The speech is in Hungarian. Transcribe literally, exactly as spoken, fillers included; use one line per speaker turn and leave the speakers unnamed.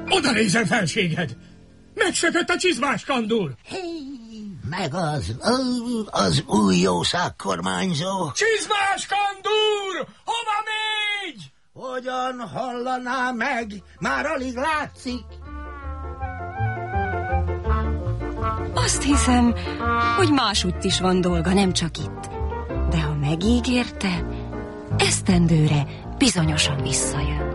Oda nézel, felséged! Megszökött a csizmás kandúr!
Meg az, az új jószágkormányzó.
Csizmás kandúr! Hova megy?
Hogyan hallaná meg? Már alig látszik.
Azt hiszem, hogy másutt is van dolga, nem csak itt. De ha megígérte, esztendőre bizonyosan visszajön.